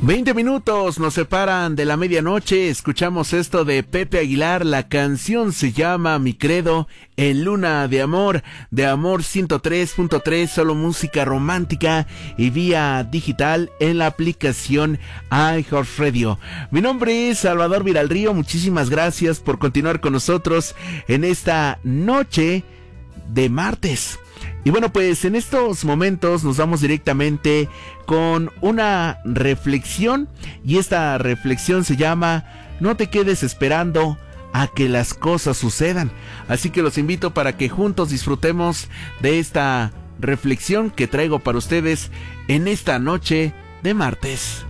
20 minutos nos separan de la medianoche. Escuchamos esto de Pepe Aguilar. La canción se llama Mi Credo en Luna de Amor 103.3, solo música romántica y vía digital en la aplicación iHeartRadio. Mi nombre es Salvador Viralrío. Muchísimas gracias por continuar con nosotros en esta noche de martes. Y bueno, pues en estos momentos nos vamos directamente con una reflexión, y esta reflexión se llama No te quedes esperando a que las cosas sucedan. Así que los invito para que juntos disfrutemos de esta reflexión que traigo para ustedes en esta noche de martes.